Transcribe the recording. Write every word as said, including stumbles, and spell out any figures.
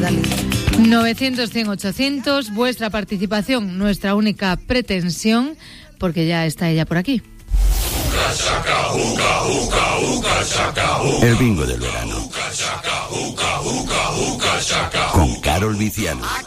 dale. novecientos, cien, ochocientos, vuestra participación, nuestra única pretensión, porque ya está ella por aquí. El bingo del verano. Con Carol Viciano.